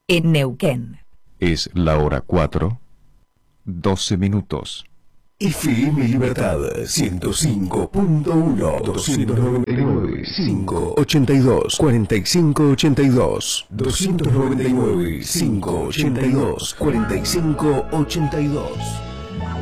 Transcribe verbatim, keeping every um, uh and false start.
en Neuquén. Es la hora cuatro, doce minutos. F M Libertad ciento cinco punto uno, doscientos noventa y nueve, cinco ochenta y dos, cuarenta y cinco ochenta y dos, doscientos noventa y nueve, cinco ochenta y dos, cuarenta y cinco ochenta y dos.